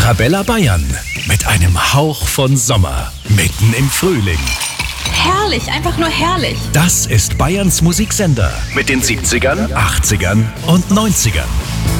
Arabella Bayern mit einem Hauch von Sommer mitten im Frühling. Herrlich, einfach nur herrlich. Das ist Bayerns Musiksender mit den 70ern, 80ern und 90ern.